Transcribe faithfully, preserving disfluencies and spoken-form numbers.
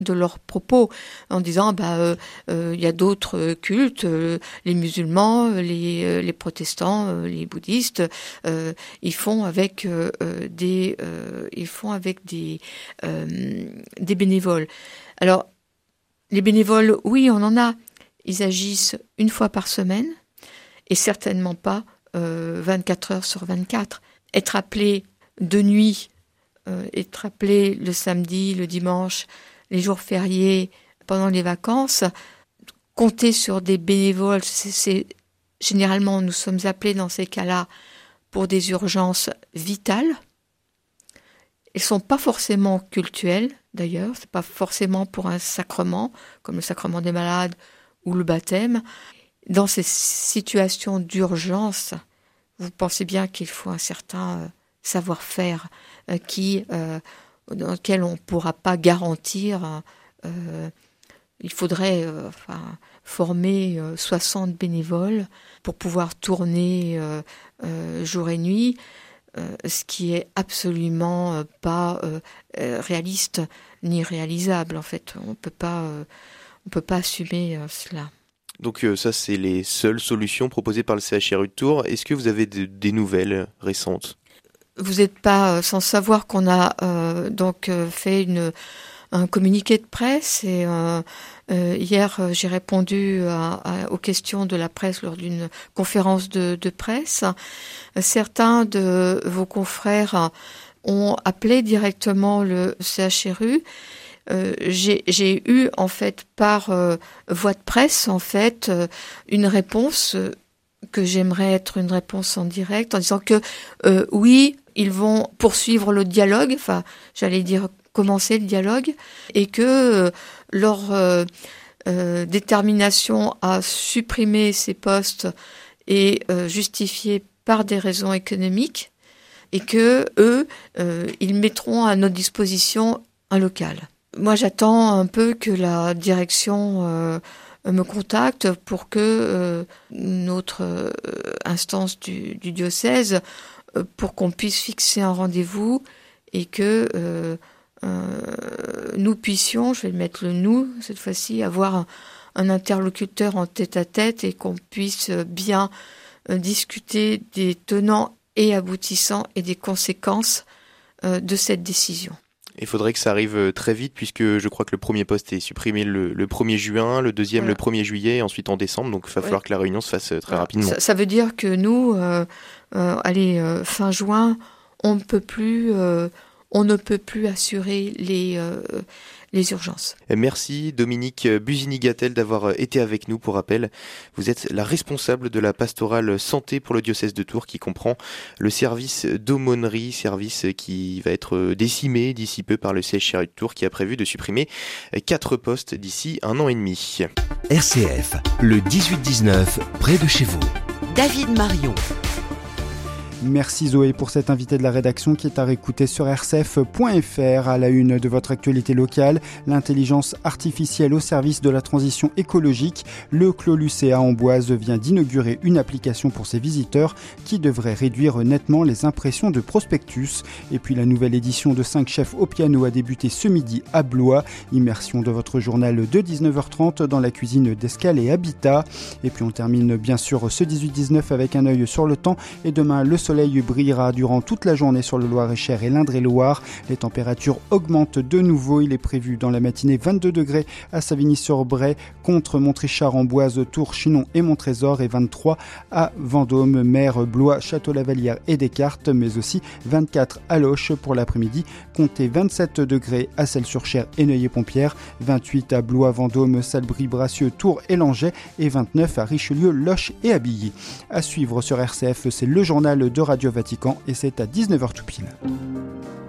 de leurs propos en disant bah euh, euh, y a d'autres cultes, euh, les musulmans, les, euh, les protestants, euh, les bouddhistes, euh, ils font avec euh, des euh, ils font avec des euh, des bénévoles. Alors les bénévoles, oui, on en a. Ils agissent une fois par semaine et certainement pas euh, vingt-quatre heures sur vingt-quatre. Être appelé de nuit, euh, être appelé le samedi, le dimanche, les jours fériés, pendant les vacances, compter sur des bénévoles, c'est, c'est généralement nous sommes appelés dans ces cas-là pour des urgences vitales. Elles ne sont pas forcément cultuelles d'ailleurs, c'est pas forcément pour un sacrement comme le sacrement des malades ou le baptême. Dans ces situations d'urgence, vous pensez bien qu'il faut un certain euh, savoir-faire euh, qui euh, dans lequel on ne pourra pas garantir. Euh, il faudrait euh, enfin, former euh, soixante bénévoles pour pouvoir tourner euh, euh, jour et nuit, euh, ce qui est absolument euh, pas euh, réaliste ni réalisable. En fait, on peut pas, euh, on peut pas assumer euh, cela. Donc euh, ça, c'est les seules solutions proposées par le C H R U de Tours. Est-ce que vous avez de, des nouvelles récentes ? Vous n'êtes pas euh, sans savoir qu'on a euh, donc euh, fait une, un communiqué de presse et euh, euh, hier euh, j'ai répondu à, à, aux questions de la presse lors d'une conférence de, de presse. Certains de vos confrères ont appelé directement le C H R U. Euh, j'ai, j'ai eu en fait par euh, voie de presse en fait euh, une réponse euh, que j'aimerais être une réponse en direct en disant que euh, oui, ils vont poursuivre le dialogue, enfin j'allais dire commencer le dialogue, et que euh, leur euh, euh, détermination à supprimer ces postes est euh, justifiée par des raisons économiques et que eux, euh, ils mettront à notre disposition un local. Moi, j'attends un peu que la direction euh, me contacte pour que euh, notre euh, instance du, du diocèse, euh, pour qu'on puisse fixer un rendez-vous et que euh, euh, nous puissions, je vais mettre le nous cette fois-ci, avoir un, un interlocuteur en tête-à-tête et qu'on puisse bien euh, discuter des tenants et aboutissants et des conséquences euh, de cette décision. Il faudrait que ça arrive très vite puisque je crois que le premier poste est supprimé le, le premier juin, le deuxième voilà. le premier juillet et ensuite en décembre. Donc il va ouais. falloir que la réunion se fasse très voilà. rapidement. Ça, ça veut dire que nous, euh, euh, allez, euh, fin juin, on ne peut plus, euh, on ne peut plus assurer les, euh, les urgences. Merci Dominique Busini-Gattel d'avoir été avec nous. Pour rappel, vous êtes la responsable de la pastorale santé pour le diocèse de Tours qui comprend le service d'aumônerie, service qui va être décimé d'ici peu par le C H R U de Tours qui a prévu de supprimer quatre postes d'ici un an et demi. R C F, le dix-huit dix-neuf, près de chez vous. David Marion. Merci Zoé pour cette invitée de la rédaction qui est à réécouter sur r c f point f r. À la une de votre actualité locale, l'intelligence artificielle au service de la transition écologique. Le Clos Lucéa Amboise vient d'inaugurer une application pour ses visiteurs qui devrait réduire nettement les impressions de prospectus. Et puis la nouvelle édition de cinq chefs au piano a débuté ce midi à Blois. Immersion de votre journal de dix-neuf heures trente dans la cuisine d'Escale et Habitat. Et puis on termine bien sûr ce dix-huit dix-neuf avec un œil sur le temps et demain le soleil Le soleil brillera durant toute la journée sur le Loir-et-Cher et l'Indre-et-Loire. Les températures augmentent de nouveau. Il est prévu dans la matinée vingt-deux degrés à Savigny-sur-Bray, contre Montrichard, Amboise, Tours, Chinon et Montrésor, et vingt-trois à Vendôme, Mer, Blois, Château-Lavallière et Descartes, mais aussi vingt-quatre à Loches pour l'après-midi. Comptez vingt-sept degrés à Celles-sur-Cher et Neuilly-Pompière, vingt-huit à Blois, Vendôme, Salbris, Bracieux, Tours et Langeais et vingt-neuf à Richelieu, Loches et Abilly. À suivre sur R C F, c'est le journal de Radio Vatican et c'est à dix-neuf heures tout pile.